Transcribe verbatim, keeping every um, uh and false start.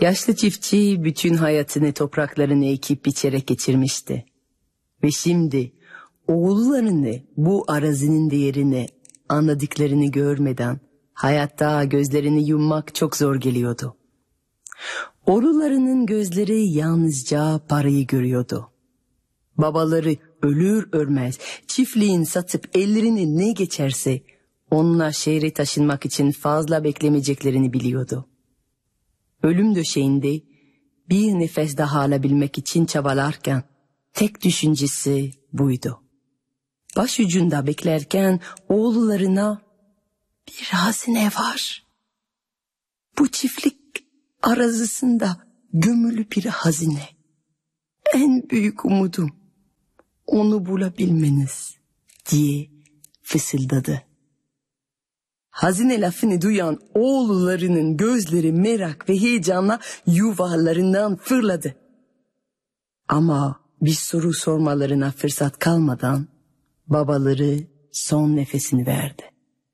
Yaşlı çiftçi bütün hayatını topraklarını ekip biçerek geçirmişti. Ve şimdi oğullarını bu arazinin değerini anladıklarını görmeden hayatta gözlerini yummak çok zor geliyordu. Oğullarının gözleri yalnızca parayı görüyordu. Babaları ölür ölmez çiftliğin satıp ellerine ne geçerse onunla şehre taşınmak için fazla beklemeyeceklerini biliyordu. Ölüm döşeğinde bir nefes daha alabilmek için çabalarken tek düşüncesi buydu. Başucunda beklerken oğullarına bir hazine var. Bu çiftlik arazisinde gömülü bir hazine. En büyük umudum onu bulabilmeniz diye fısıldadı. Hazine lafını duyan oğullarının gözleri merak ve heyecanla yuvalarından fırladı. Ama bir soru sormalarına fırsat kalmadan babaları son nefesini verdi.